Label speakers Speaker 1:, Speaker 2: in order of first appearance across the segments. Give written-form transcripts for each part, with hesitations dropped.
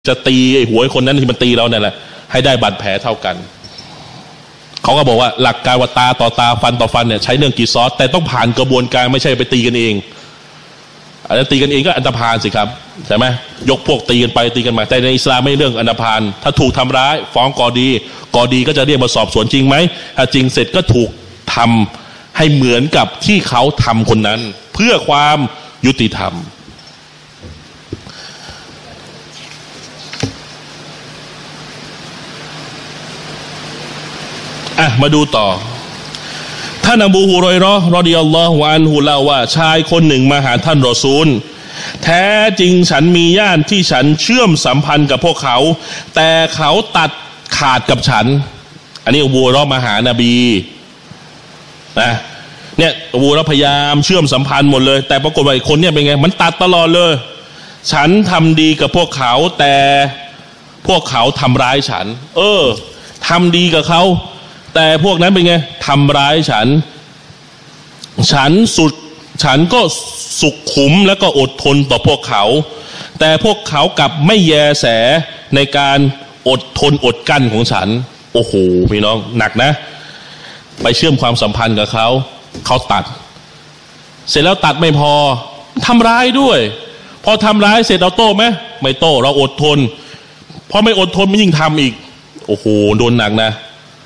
Speaker 1: จะตีไอ้หัวคนนั้นที่มันตีเราเนี่ยแหละให้ได้บาดแผลเท่ากันเขาก็บอกว่าหลักการว่าตาต่อตาฟันต่อฟันเนี่ยใช้เรื่องกิซอสแต่ต้องผ่านกระบวนการไม่ใช่ไปตีกันเองอันนั้นตีกันเองก็อันธพาลสิครับใช่ไหมยกพวกตีกันไปตีกันมาแต่ในอิสลามไม่เรื่องอันธพาลถ้าถูกทำร้ายฟ้องกอดีก็จะเรียกมาสอบสวนจริงไหมถ้าจริงเสร็จก็ถูกทำให้เหมือนกับที่เขาทำคนนั้นเพื่อความยุติธรรมมาดูต่อท่านอบูฮุรอยเราะห์รอฎิยัลลอฮุอันฮุเล่าว่าชายคนหนึ่งมาหาท่านรอซูลแท้จริงฉันมีญาติที่ฉันเชื่อมสัมพันธ์กับพวกเขาแต่เขาตัดขาดกับฉันอันนี้อบูฮุรอยเราะห์มาหานบีนะเนี่ยอบูฮุรอยเราะห์พยายามเชื่อมสัมพันธ์หมดเลยแต่ปรากฏว่าอีกคนเนี่ยเป็นไงมันตัดตลอดเลยฉันทำดีกับพวกเขาแต่พวกเขาทำร้ายฉันทำดีกับเขาแต่พวกนั้นเป็นไงทำร้ายฉันก็สุขุมแล้วก็อดทนต่อพวกเขาแต่พวกเขากลับไม่แยแสในการอดทนอดกั้นของฉันโอ้โหพี่น้องหนักนะไปเชื่อมความสัมพันธ์กับเขาตัดเสร็จแล้วตัดไม่พอทำร้ายด้วยพอทำร้ายเสร็จเราโต้ไหมไม่โต้เราอดทนพอไม่อดทนมันยิ่งทำอีกโอ้โหโดนหนักนะ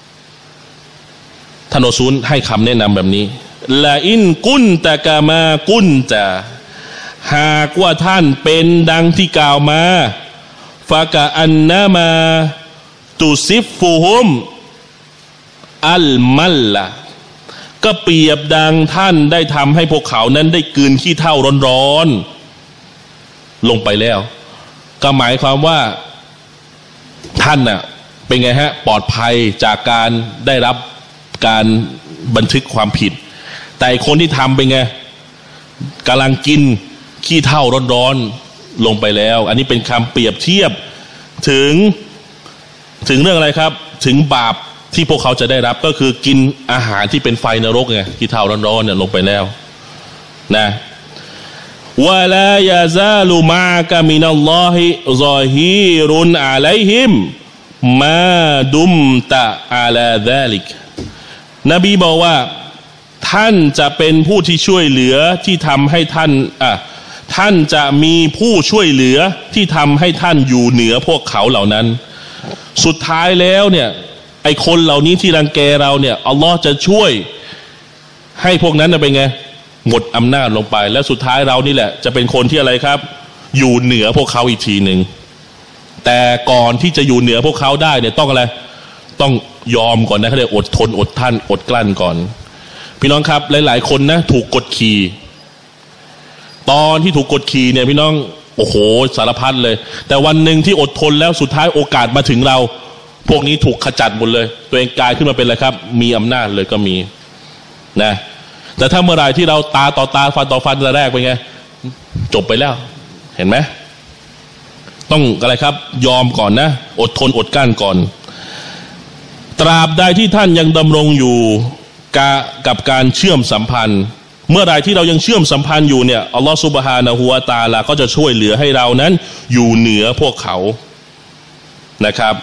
Speaker 1: ท่านรอซูลให้คำแนะนำแบบนี้ลาอินกุนตะกามากุนจะหากว่าท่านเป็นดังที่กล่าวมาฟะกะอันนามาตุซิฟฟูฮุมอัลมัลละก็เปรียบดังท่านได้ทำให้พวกเขานั้นได้กลืนขี้เถ้าร้อนๆลงไปแล้วก็หมายความว่าท่านน่ะเป็นไงฮะปลอดภัยจากการได้รับการบันทึกความผิดแต่คนที่ทำเป็นไงกำลังกินขี้เถ้าร้อนๆลงไปแล้วอันนี้เป็นคำเปรียบเทียบถึงเรื่องอะไรครับถึงบาปที่พวกเขาจะได้รับก็คือกินอาหารที่เป็นไฟนรกไงขี้เถ้าร้อนๆเนี่ยลงไปแล้วนะวะลายาซาลุมากะมินัลลอฮิซอฮีรุนอะลัยฮิมมาดุมตะอะลาซาลิกนบีบอกว่าท่านจะเป็นผู้ที่ช่วยเหลือที่ทำให้ท่านจะมีผู้ช่วยเหลือที่ทำให้ท่านอยู่เหนือพวกเขาเหล่านั้นสุดท้ายแล้วเนี่ยไอ้คนเหล่านี้ที่รังแกเราเนี่ยอัลลอฮ์จะช่วยให้พวกนั้นเป็นไงหมดอำนาจลงไปและสุดท้ายเรานี่แหละจะเป็นคนที่อะไรครับอยู่เหนือพวกเขาอีกทีหนึ่งแต่ก่อนที่จะอยู่เหนือพวกเขาได้เนี่ยต้องอะไรต้องยอมก่อนนะเขาเรียกอดทนอดท่านอดกลั้นก่อนพี่น้องครับหลายๆคนนะถูกกดขี่ตอนที่ถูกกดขี่เนี่ยพี่น้องโอ้โหสารพัดเลยแต่วันหนึ่งที่อดทนแล้วสุดท้ายโอกาสมาถึงเราพวกนี้ถูกขจัดหมดเลยตัวเองกลายขึ้นมาเป็นอะไรครับมีอำนาจเลยก็มีนะแต่ถ้าเมื่อไรที่เราตาต่อตาฟันต่อฟันแต่แรกเป็นไงจบไปแล้วเห็นไหมต้องอะไรครับยอมก่อนนะอดทนอดกลั้นก่อนตราบใดที่ท่านยังดำรงอยู่กับการเชื่อมสัมพันธ์เมื่อใดที่เรายังเชื่อมสัมพันธ์อยู่เนี่ยอัลลอฮฺซุบฮานะฮูวะตะอาลาก็จะช่วยเหลือให้เรานั้นอยู่เหนือพวกเขานะครับ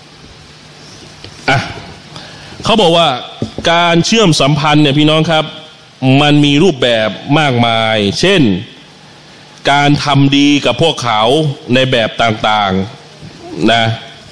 Speaker 1: เขาบอกว่าการเชื่อมสัมพันธ์เนี่ยพี่น้องครับมันมีรูปแบบมากมายเช่นการทำดีกับพวกเขาในแบบต่างๆนะ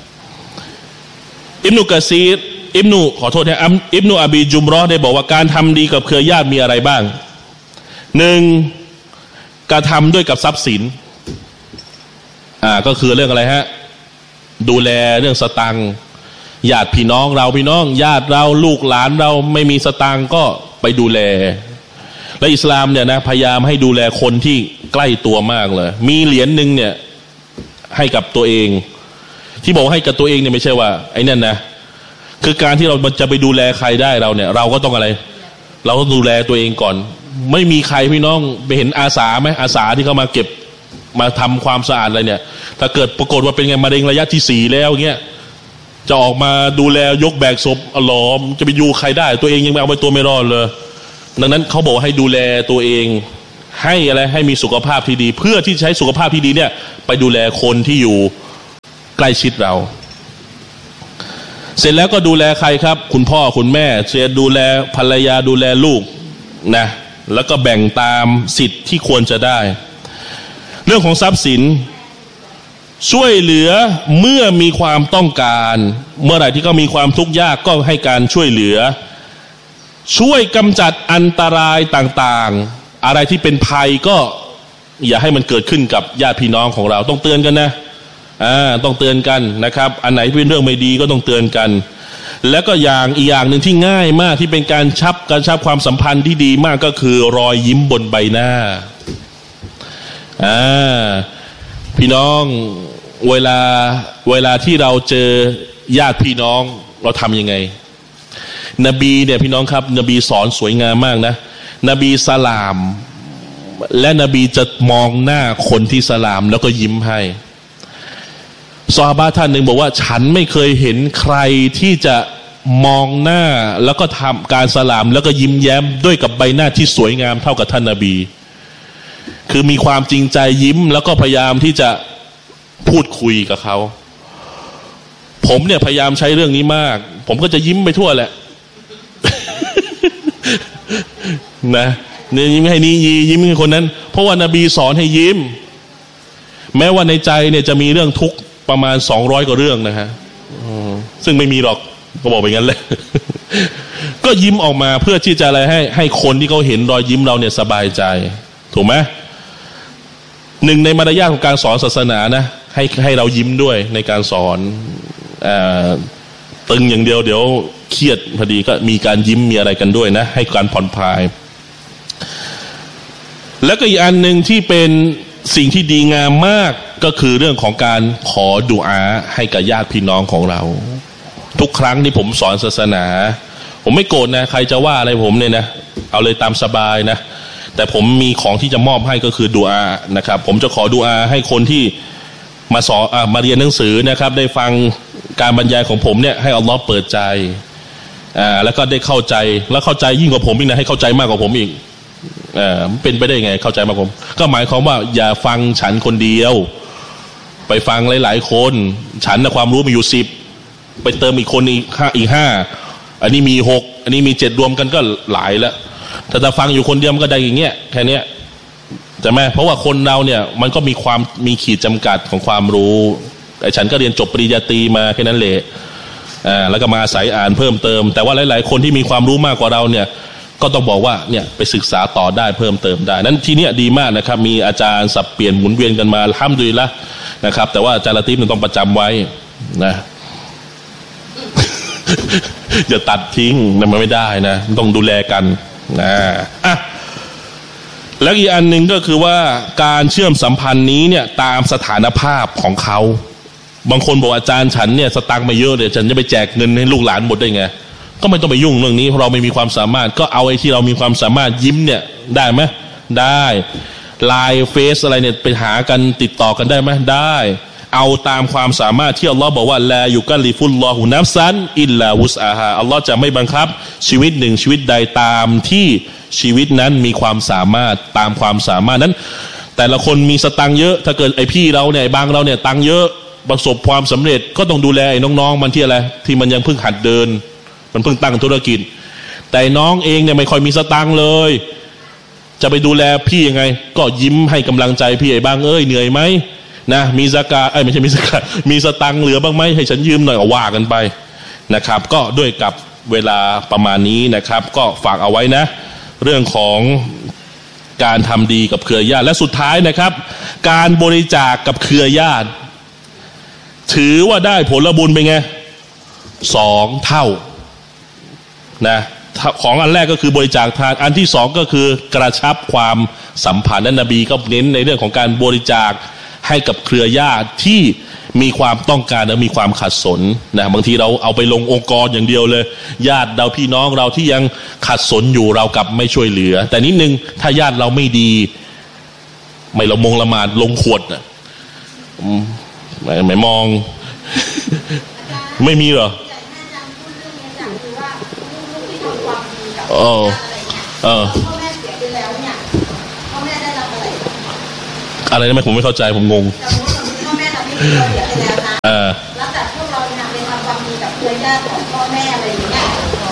Speaker 1: อิบนุกะซีรอิบนุอบีจุมเราะห์ได้บอกว่าการทำดีกับเครือญาติมีอะไรบ้างหนึ่งกระทำด้วยกับทรัพย์สินก็คือเรื่องอะไรฮะดูแลเรื่องสตังค์ญาติพี่น้องเราญาติเราลูกหลานเราไม่มีสตังค์ก็ไปดูแลและอิสลามเนี่ยนะพยายามให้ดูแลคนที่ใกล้ตัวมากเลยมีเหรียญนึงเนี่ยให้กับตัวเองที่บอกให้กับตัวเองเนี่ยไม่ใช่ว่าไอ้นั่นนะคือการที่เราจะไปดูแลใครได้เราเนี่ยเราก็ต้องอะไรเราต้องดูแลตัวเองก่อนไม่มีใครพี่น้องไปเห็นอาสาไหมอาสาที่เขามาเก็บมาทำความสะอาดอะไรเนี่ยถ้าเกิดปรากฏว่าเป็นไงมะเร็งระยะที่4แล้วเงี้ยจะออกมาดูแลยกแบกศพอัลลอฮ์จะไปอยู่ใครได้ตัวเองยังเอาไปตัวไม่รอดเลยดังนั้นเขาบอกให้ดูแลตัวเองให้อะไรให้มีสุขภาพที่ดีเพื่อที่ใช้สุขภาพที่ดีเนี่ยไปดูแลคนที่อยู่ล้ชิดเราเสร็จแล้วก็ดูแลใครครับคุณพ่อคุณแม่จะดูแลภรรยาดูแลลูกนะแล้วก็แบ่งตามสิทธิ์ที่ควรจะได้เรื่องของทรัพย์สินช่วยเหลือเมื่อมีความต้องการเมื่อไหร่ที่เขามีความทุกข์ยากก็ให้การช่วยเหลือช่วยกำจัดอันตรายต่างๆอะไรที่เป็นภัยก็อย่าให้มันเกิดขึ้นกับญาติพี่น้องของเราต้องเตือนกันนะต้องเตือนกันนะครับอันไหนเป็นเรื่องไม่ดีก็ต้องเตือนกันแล้วก็อีกอย่างหนึ่งที่ง่ายมากที่เป็นการกระชับความสัมพันธ์ที่ดีมากก็คือรอยยิ้มบนใบหน้าพี่น้องเวลาที่เราเจอญาติพี่น้องเราทำยังไงนบีเนี่ยพี่น้องครับนบีสอนสวยงามมากนะนบีสลามและนบีจะมองหน้าคนที่สลามแล้วก็ยิ้มให้ซอฮาบะห์ท่านหนึ่งบอกว่าฉันไม่เคยเห็นใครที่จะมองหน้าแล้วก็ทำการสลามแล้วก็ยิ้มแย้มด้วยกับใบหน้าที่สวยงามเท่ากับท่านนบีคือมีความจริงใจยิ้มแล้วก็พยายามที่จะพูดคุยกับเขาผมเนี่ยพยายามใช้เรื่องนี้มากผมก็จะยิ้มไปทั่วแหละ นะเนี่ยยิ้มให้นี้ยิ้มให้คนนั้นเพราะว่านบีสอนให้ยิ้มแม้ว่าในใจเนี่ยจะมีเรื่องทุกข์ประมาณ200กว่าเรื่องนะฮะซึ่งไม่มีหรอกก็บอกไปงั้นเลย ก็ยิ้มออกมาเพื่อที่จะอะไรให้คนที่เขาเห็นรอยยิ้มเราเนี่ยสบายใจถูกไหมหนึ่งในมารยาทของการสอนศาสนานะให้เรายิ้มด้วยในการสอนตึงอย่างเดียวเดี๋ยวเครียดพอดีก็มีการยิ้มมีอะไรกันด้วยนะให้การผ่อนคลายแล้วก็อีกอันหนึ่งที่เป็นสิ่งที่ดีงามมากก็คือเรื่องของการขอดุอาให้กับญาติพี่น้องของเราทุกครั้งที่ผมสอนศาสนาผมไม่โกรธนะใครจะว่าอะไรผมเนี่ยนะเอาเลยตามสบายนะแต่ผมมีของที่จะมอบให้ก็คือดุอานะครับผมจะขอดุอาให้คนที่มาสอนมาเรียนหนังสือนะครับได้ฟังการบรรยายของผมเนี่ยให้อัลลอฮ์เปิดใจแล้วก็ได้เข้าใจแล้วเข้าใจยิ่งกว่าผมอีกนะให้เข้าใจมากกว่าผมอีกเป็นไปได้ไงเข้าใจมากกว่าผมก็หมายความว่าอย่าฟังฉันคนเดียวไปฟังหลายๆคนฉันนะความรู้มีอยู่10ไปเติมอีกคนอีก5อันนี้มี6อันนี้มี7รวมกันก็หลายแล้วถ้าฟังอยู่คนเดียวมันก็ได้อย่างเงี้ยแค่นี้ใช่ไหมเพราะว่าคนเราเนี่ยมันก็มีขีดจำกัดของความรู้ไอ้ฉันก็เรียนจบปริญญาตรีมาแค่นั้นแหละแล้วก็มาอาศัยอ่านเพิ่มเติมแต่ว่าหลายๆคนที่มีความรู้มากกว่าเราเนี่ยก็ต้องบอกว่าเนี่ยไปศึกษาต่อได้เพิ่มเติมได้นั้นทีเนี้ยดีมากนะครับมีอาจารย์สับเปลี่ยนหมุนเวียนกันมาอัลฮัมดุลิลละห์นะครับแต่ว่าอาจารย์ละตีฟต้องประจำไว้นะ อย่าตัดทิ้งมันไม่ได้นะต้องดูแลกันนะแล้วอีกอันหนึ่งก็คือว่าการเชื่อมสัมพันธ์นี้เนี่ยตามสถานภาพของเขาบางคนบอกอาจารย์ฉันเนี่ยสตังค์ไม่เยอะเลยฉันจะไปแจกเงินให้ลูกหลานหมดได้ไงก็ไม่ต้องไปยุ่งเรื่องนี้เพราะเราไม่มีความสามารถก็เอาไอ้ที่เรามีความสามารถยิ้มเนี่ยได้ไหมได้ไลน์เฟซอะไรเนี่ยไปหากันติดต่อกันได้ไหมได้เอาตามความสามารถที่อัลลอฮ์บอกว่าลายุกัลลิฟุลลอฮุนัฟซันอิลลาวุสอาฮาอัลลอฮ์จะไม่บังคับชีวิตหนึ่งชีวิตใดตามที่ชีวิตนั้นมีความสามารถตามความสามารถนั้นแต่ละคนมีสตังค์เยอะถ้าเกิดไอพี่เราเนี่ยบางเราเนี่ยตังค์เยอะประสบความสำเร็จก็ต้องดูแลไอ้น้องๆมันที่อะไรที่มันยังเพิ่งหัดเดินมันเพิ่งตั้งธุรกิจแต่น้องเองเนี่ยไม่ค่อยมีสตังค์เลยจะไปดูแลพี่ยังไงก็ยิ้มให้กำลังใจพี่ไอ้บ้างเหนื่อยไหมนะมีซะกาตไม่ใช่มีซะกาตมีสตังค์เหลือบ้างไหมให้ฉันยืมหน่อยก็ว่ากันไปนะครับก็ด้วยกับเวลาประมาณนี้นะครับก็ฝากเอาไว้นะเรื่องของการทำดีกับเครือญาติและสุดท้ายนะครับการบริจาคกับเครือญาติถือว่าได้ผลบุญเป็นไง2 เท่านะของอันแรกก็คือบริจาคทานอันที่2ก็คือกระชับความสัมพันธ์นั้นนบีก็เน้นในเรื่องของการบริจาคให้กับเครือญาติที่มีความต้องการและมีความขัดสนนะบางทีเราเอาไปลงองค์กรอย่างเดียวเลยญาติเราพี่น้องเราที่ยังขัดสนอยู่เรากับไม่ช่วยเหลือแต่นิดนึงถ้าญาติเราไม่ดีไม่ละหมาดลงขวดนะไม่มองไม่มีเหรออะไรนะผมไม่เข้าใจผมงง
Speaker 2: แล้วแต่พวกเราเนี่ยไปทำความดีกับเครือญาติของพ่อแม่อะไรอย่างเงี้ย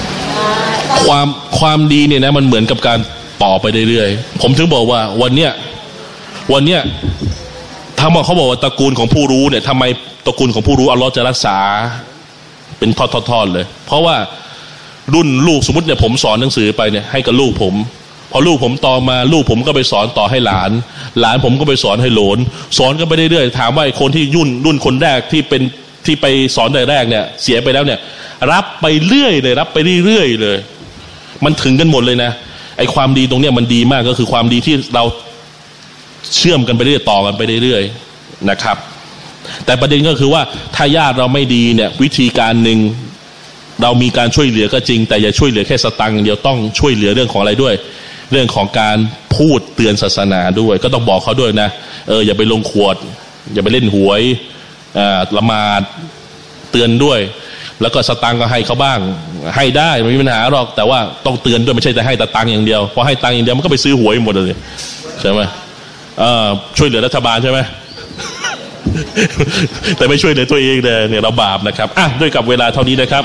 Speaker 1: ความดีเนี่ยนะมันเหมือนกับการต่อไปเรื่อยๆผมถึงบอกว่าวันเนี้ยถ้าเขาบอกว่าตระกูลของผู้รู้เนี่ยทำไมตระกูลของผู้รู้อัลเลาะห์จะรักษาเป็นทอดๆเลยเพราะว่ารุ่นลูกสมมติเนี่ยผมสอนหนังสือไปเนี่ยให้กับลูกผมพอลูกผมต่อมาลูกผมก็ไปสอนต่อให้หลานผมก็ไปสอนให้โหลนสอนกันไปเรื่อยๆถามว่าไอ้คนที่รุ่นคนแรกที่ไปสอนแต่แรกเนี่ยเสียไปแล้วเนี่ยรับไปเรื่อยเลยรับไปเรื่อยๆเลยมันถึงกันหมดเลยนะไอ้ความดีตรงเนี้ยมันดีมากก็คือความดีที่เราเชื่อมกันไปเรื่อยต่อกันไปเรื่อยๆนะครับแต่ประเด็นก็คือว่าถ้าญาติเราไม่ดีเนี่ยวิธีการหนึ่งเรามีการช่วยเหลือก็จริงแต่อย่าช่วยเหลือแค่สตังค์เดียวต้องช่วยเหลือเรื่องของอะไรด้วยเรื่องของการพูดเตือนศาสนาด้วยก็ต้องบอกเขาด้วยนะอย่าไปลงขวดอย่าไปเล่นหวยละหมาดเตือนด้วยแล้วก็สตังค์ก็ให้เขาบ้างให้ได้ไม่มีปัญหาหรอกแต่ว่าต้องเตือนด้วยไม่ใช่แต่ให้แต่ตังค์อย่างเดียวพอให้ตังค์อย่างเดียวมันก็ไปซื้อหวยหมดเลยใช่ไหมช่วยเหลือรัฐบาลใช่ไหม แต่ไม่ช่วยเหลือตัวเองเนี่ยเราบาปนะครับด้วยกับเวลาเท่านี้นะครับ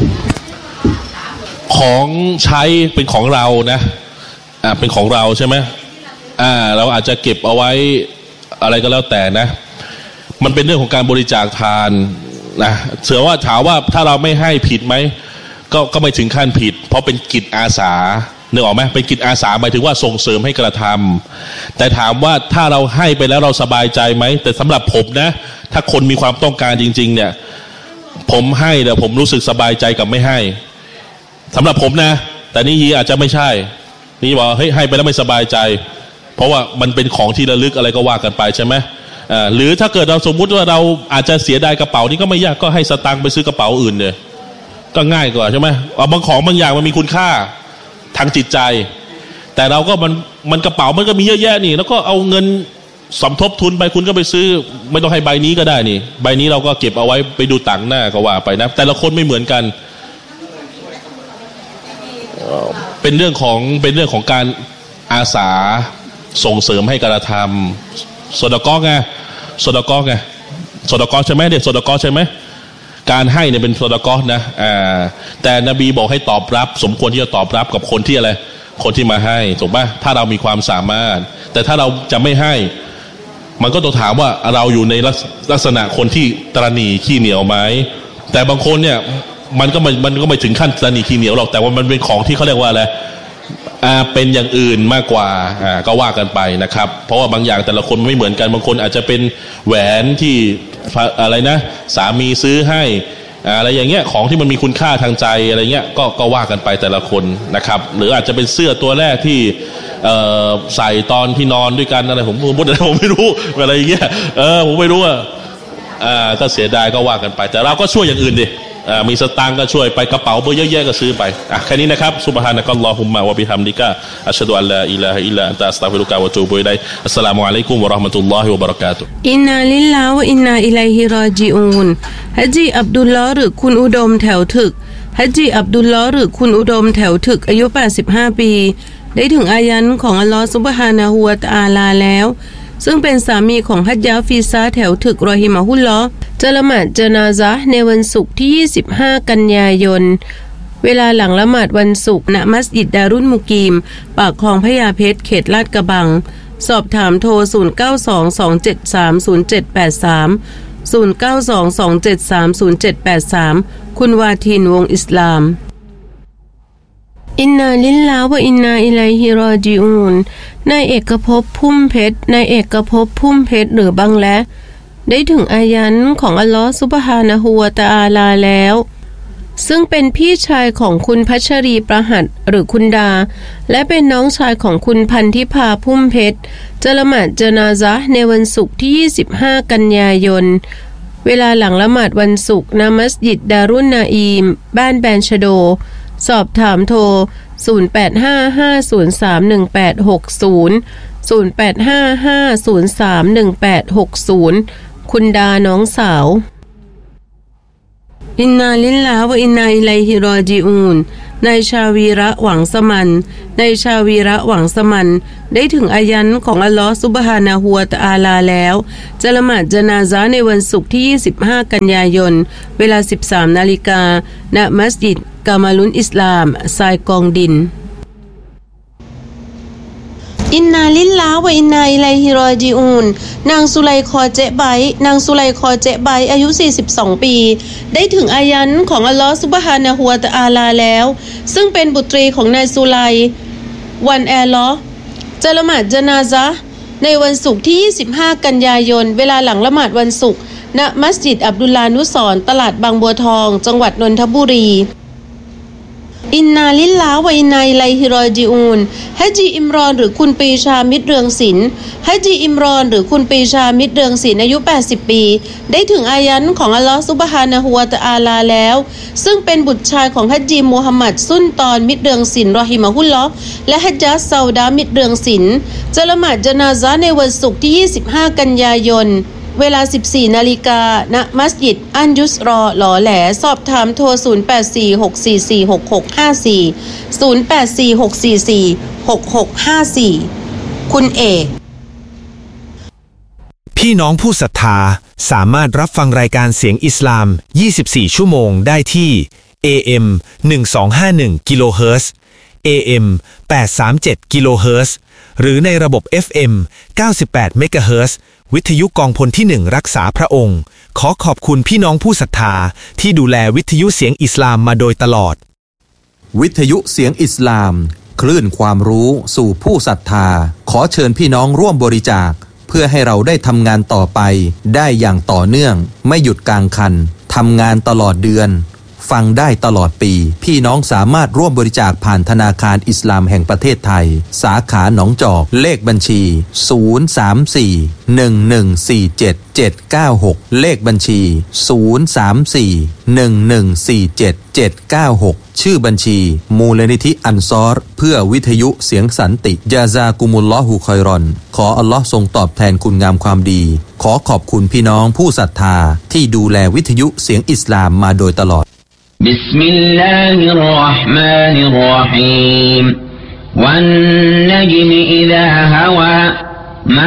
Speaker 1: ของใช้เป็นของเรานะเป็นของเราใช่ไหมเราอาจจะเก็บเอาไว้อะไรก็แล้วแต่นะมันเป็นเรื่องของการบริจาคทานนะเสือว่าถามว่าถ้าเราไม่ให้ผิดไหมก็ไม่ถึงขั้นผิดเพราะเป็นกิจอาสานึกออกไหมเป็นกิจอาสาหมายถึงว่าส่งเสริมให้กระทำแต่ถามว่าถ้าเราให้ไปแล้วเราสบายใจไหมแต่สำหรับผมนะถ้าคนมีความต้องการจริงๆเนี่ยผมให้แต่ผมรู้สึกสบายใจกับไม่ให้สำหรับผมนะแต่นี่ฮีอาจจะไม่ใช่นี่บอกเฮ้ยให้ไปแล้วไม่สบายใจเพราะว่ามันเป็นของที่ระลึกอะไรก็ว่ากันไปใช่ไหมหรือถ้าเกิดเราสมมุติว่าเราอาจจะเสียดายกระเป๋านี้ก็ไม่ยากก็ให้สตางค์ไปซื้อกระเป๋าอื่นเลยก็ง่ายกว่าใช่ไหมบางของบางอย่างมันมีคุณค่าทางจิตใจแต่เราก็มันกระเป๋ามันก็มีเยอะแยะนี่แล้วก็เอาเงินสมทบทุนไปคุณก็ไปซื้อไม่ต้องให้ใบนี้ก็ได้นี่ใบนี้เราก็เก็บเอาไว้ไปดูต่างหน้าก็ว่าไปนะแต่ละคนไม่เหมือนกันเป็นเรื่องของการอาสาส่งเสริมให้กระทำโซดากอไงโซดากอใช่ไหมเด็กโซดากอใช่ไหมการให้เนี่ยเป็นโซดากอนะแต่นบีบอกให้ตอบรับสมควรที่จะตอบรับกับคนที่อะไรคนที่มาให้ถูกป่ะถ้าเรามีความสามารถแต่ถ้าเราจะไม่ให้มันก็ต้องถามว่าเราอยู่ในลักษณะคนที่ตระหนี่ขี้เหนียวไหมแต่บางคนเนี่ยมันก็ไม่ถึงขั้นตระหนี่ขี้เหนียวหรอกแต่ว่ามันเป็นของที่เขาเรียกว่าอะไรเป็นอย่างอื่นมากกว่าก็ว่ากันไปนะครับเพราะว่าบางอย่างแต่ละคนไม่เหมือนกันบางคนอาจจะเป็นแหวนที่อะไรนะสามีซื้อให้อะไรอย่างเงี้ยของที่มันมีคุณค่าทางใจอะไรเงี้ยก็ว่ากันไปแต่ละคนนะครับหรืออาจจะเป็นเสื้อตัวแรกที่ใส่ตอนที่นอนด้วยกันอะไรผมไม่รู้อะไรอย่างเงี้ยผมไม่รู้ก็เสียดายก็ว่ากันไปแต่เราก็ช่วยอย่างอื่นดิมีสตางค์ก็ช่วยไปกระเป๋าเบอร์เยอะแยะก็ซื้อไปแค่นี้นะครับซุบฮานะกัลลอฮุมมะวะบิฮัมดิกะอัชฮะดุอัลลาอิลาฮะอิลลัลลอฮอัสตัฆฟิรุกะวะอะตูบุอิลัยอัสสลามุอะลัยกุมวะเราะห์มะตุลลอฮิวะบะเราะกาตุฮ์
Speaker 3: อินนาลิลลาฮ์วะอินนาอิลัยฮิรอญิอูนฮะจีอับดุลลอฮ์หรือคุณอุดมแถวถึกฮะจีอับดุลลอฮ์หรือคุณอุดมแถวถึกอายุ85ปีได้ถึงอายันของอัลลอฮ์ซุบฮานะฮูวะตะอาลาแล้วซึ่งเป็นสามีของฮัจญะฟีซาแถวถึกรอฮิมะฮุลลอฮ์จะละหมาดญะนาซะห์ในวันศุกร์ที่25กันยายนเวลาหลังละหมาดวันศุกร์ณมัสยิดดารุนมุกีมปากคลองพญาเพชรเขตลาดกระบังสอบถามโทร0922730783 คุณวาทินวงอิสลามอินนาลิลลาฮ์วะอินนาอิลัยฮิรอญิอูนนายเอกภพพุ่มเพชรหรือบังและได้ถึงอายันของอัลลอฮ์ซุบฮานะฮูวะตะอาลาแล้วซึ่งเป็นพี่ชายของคุณพัชรีประหัตหรือคุณดาและเป็นน้องชายของคุณพันธิพาพุ่มเพชรจะละหมาดญะนาซะห์ในวันศุกร์ที่25กันยายนเวลาหลังละหมาดวันศุกร์ณมัสยิดดารุนนาอีมบ้านแบนชโดสอบถามโทร0855031860 คุณดาน้องสาวอินนาลิลลาฮ์วะอินนาอิลัยฮิรอญิอูนนายชาวีระหวังสมันนายชาวีระหวังสมันได้ถึงอายันของอัลลอฮฺซุบฮานะฮูวะตะอาลาแล้วจะละหมาดญะนาซะห์ในวันศุกร์ที่25กันยายนเวลา 13 นาฬิกาณมัสยิดกามาลุนอิสลามทรายกองดินอินนาลิลลาฮ์วะอินนาอิลัยฮิรอญิอูนนางสุไลคอเจไบนางสุไลคอเจไบอายุ42ปีได้ถึงอายันของอัลลอฮฺซุบฮานะฮูวะตะอาลาแล้วซึ่งเป็นบุตรีของนายสุไลวันแอลอจะละหมาดญะนาซะห์ในวันศุกร์ที่25กันยายนเวลาหลังละหมาดวันศุกร์ณมัสยิดอับดุลลานุสรณ์ตลาดบางบัวทองจังหวัดนนทบุรีอินนาลิลลาฮ์วะอินนาอิลัยฮิรอญิอูนฮัจญีอิมรอนหรือคุณปรีชามิตรเรืองศิลป์ฮัจญีอิมรอนหรือคุณปรีชามิตรเรืองศิลป์อายุ80ปีได้ถึงอายันของอัลลอฮฺซุบฮานะฮูวะตะอาลาแล้วซึ่งเป็นบุตรชายของฮัจญีมูฮัมหมัดซุนตอนมิตรเรืองศิลป์รอฮิมะฮุลลอฮ์และฮัจญาซาดามิตรเรืองศิลป์จะละหมาดญะนาซะห์ในวันศุกร์ที่25กันยายนเวลา 14 นาฬิกาณมัสยิดอันยุสรอหล่อแหลสอบถามโทร0846446654 คุณเอก
Speaker 4: พี่น้องผู้ศรัทธาสามารถรับฟังรายการเสียงอิสลาม24ชั่วโมงได้ที่ AM 1251กิโลเฮิรตซ์ AM 837กิโลเฮิรตซ์หรือในระบบ FM 98เมกะเฮิรตซ์วิทยุกองพลที่1รักษาพระองค์ขอขอบคุณพี่น้องผู้ศรัทธาที่ดูแลวิทยุเสียงอิสลามมาโดยตลอด
Speaker 5: วิทยุเสียงอิสลามคลื่นความรู้สู่ผู้ศรัทธาขอเชิญพี่น้องร่วมบริจาคเพื่อให้เราได้ทำงานต่อไปได้อย่างต่อเนื่องไม่หยุดกลางคันทำงานตลอดเดือนฟังได้ตลอดปีพี่น้องสามารถร่วมบริจาคผ่านธนาคารอิสลามแห่งประเทศไทยสาขาหนองจอกเลขบัญชี034-1147-796เลขบัญชี034-1147-796ชื่อบัญชีมูลนิธิอันซอรเพื่อวิทยุเสียงสันติยาซากุมุลลอฮุคอยรอนขออัลลอฮ์ทรงตอบแทนคุณงามความดีขอขอบคุณพี่น้องผู้ศรัทธาที่ดูแลวิทยุเสียงอิสลามมาโดยตลอด
Speaker 6: بسم الله الرحمن الرحيم والنجم إذا هوى